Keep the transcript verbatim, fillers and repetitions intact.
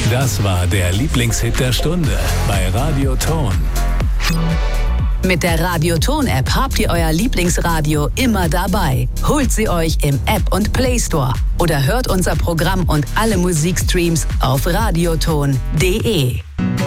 Das war der Lieblingshit der Stunde bei Radio Ton. Mit der Radio Ton-App habt ihr euer Lieblingsradio immer dabei. Holt sie euch im App und Play Store oder hört unser Programm und alle Musikstreams auf radioton punkt de.